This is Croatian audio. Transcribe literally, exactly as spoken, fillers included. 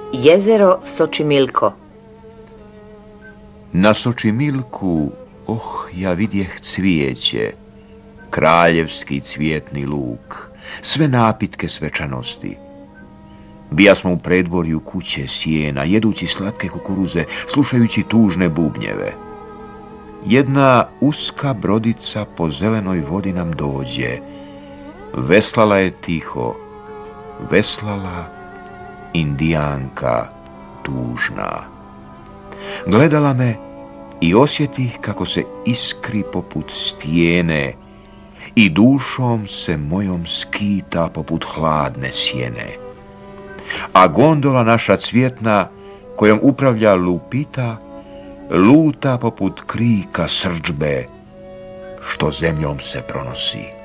Jezero Sočimilko. Na Sočimilku, oh, ja vidjeh cvijeće, kraljevski cvijetni luk, sve napitke svečanosti. Bija smo u predvorju kuće sjena, jedući slatke kukuruze, slušajući tužne bubnjeve. Jedna uska brodica po zelenoj vodi nam dođe. Veslala je tiho, veslala indijanka tužna. Gledala me i osjetih kako se iskri poput stijene i dušom se mojom skita poput hladne sjene. A gondola naša cvjetna, kojom upravlja Lupita, luta poput krika srdžbe, što zemljom se pronosi.